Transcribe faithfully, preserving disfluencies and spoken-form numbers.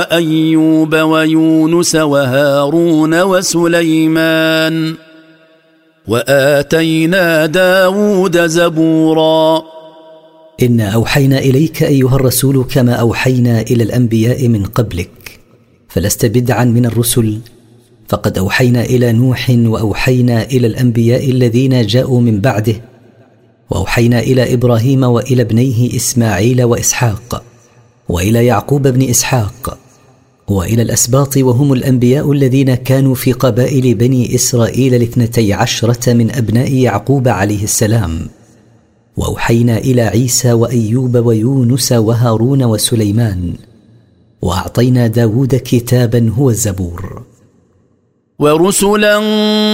أيوب ويونس وهارون وسليمان وآتينا داود زبورا. إنا أوحينا إليك أيها الرسول كما أوحينا إلى الأنبياء من قبلك، فلست بدعا من الرسل، فقد أوحينا إلى نوح وأوحينا إلى الأنبياء الذين جاءوا من بعده، وأوحينا إلى إبراهيم وإلى ابنيه إسماعيل وإسحاق وإلى يعقوب بن إسحاق وإلى الأسباط وهم الأنبياء الذين كانوا في قبائل بني إسرائيل الاثنتي عشرة من أبناء يعقوب عليه السلام. وأوحينا إلى عيسى وأيوب ويونس وهارون وسليمان، وأعطينا داود كتابا هو الزبور. ورسلا